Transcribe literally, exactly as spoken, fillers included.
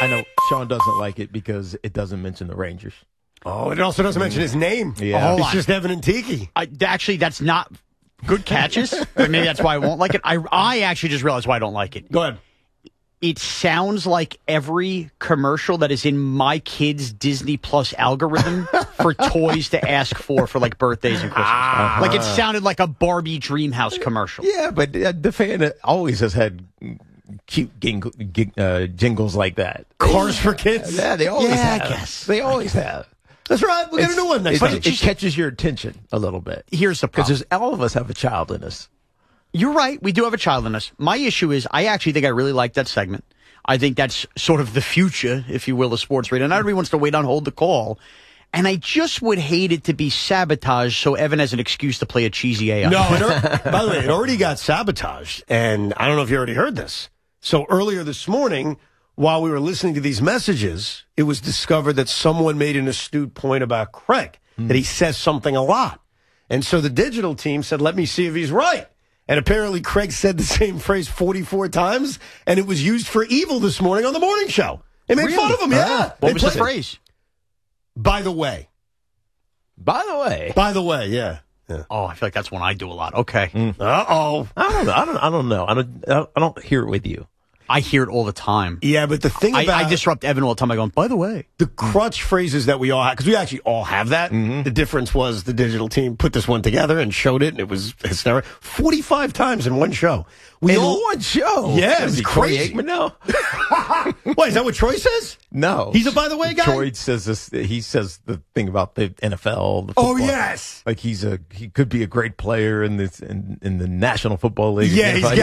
I know Sean doesn't like it because it doesn't mention the Rangers. Oh, it also doesn't mention his name. Yeah. It's just Evan and Tiki. I, actually, that's not good catches. Or maybe that's why I won't like it. I, I actually just realized why I don't like it. Go ahead. It sounds like every commercial that is in my kid's Disney Plus algorithm for toys to ask for for like birthdays and Christmas. Uh-huh. Like it sounded like a Barbie Dreamhouse commercial. Yeah, but uh, the fan always has had cute ging- ging- uh, jingles like that. Cars for kids? Yeah, they always Yeah, have. I guess. They always have. That's right. We'll get a new one next it, time. It, it catches your attention a little bit. Here's the problem. Because all of us have a child in us. You're right. We do have a child in us. My issue is I actually think I really like that segment. I think that's sort of the future, if you will, of sports radio. Not everybody wants to wait on hold the call. And I just would hate it to be sabotaged so Evan has an excuse to play a cheesy A I. No, it al- by the way, it already got sabotaged. And I don't know if you already heard this. So earlier this morning, while we were listening to these messages, it was discovered that someone made an astute point about Craig, mm. that he says something a lot. And so the digital team said, let me see if he's right. And apparently Craig said the same phrase forty-four times, and it was used for evil this morning on the morning show. They made really? fun of him, yeah. Uh, what they was played, the phrase? By the way. By the way. By the way, yeah. yeah. Oh, I feel like that's one I do a lot. Okay. Mm. Uh-oh. I don't know. I don't, I don't know. I don't, I don't hear it with you. I hear it all the time. Yeah, but the thing about... I, I disrupt Evan all the time. I go, by the way. The crutch phrases that we all have, because we actually all have that. Mm-hmm. The difference was the digital team put this one together and showed it, and it was hysterical. forty-five times in one show. We in all, one show? Yeah, it was crazy. Troy Aikman now? What, is that what Troy says? No. He's a by the way guy? Troy says this, he says the thing about the N F L. The oh, yes. Like he's a, he could be a great player in this, in, in the National Football League. Yeah, he's got